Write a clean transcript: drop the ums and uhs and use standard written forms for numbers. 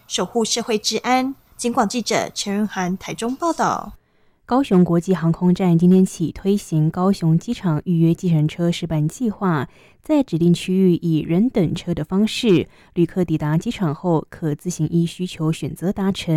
守护社会治安。警广记者陈润涵台中报道。 高雄国际航空站今天起推行高雄机场预约计程车试办计划，在指定区域以人等车的方式，旅客抵达机场后可自行依需求选择搭乘。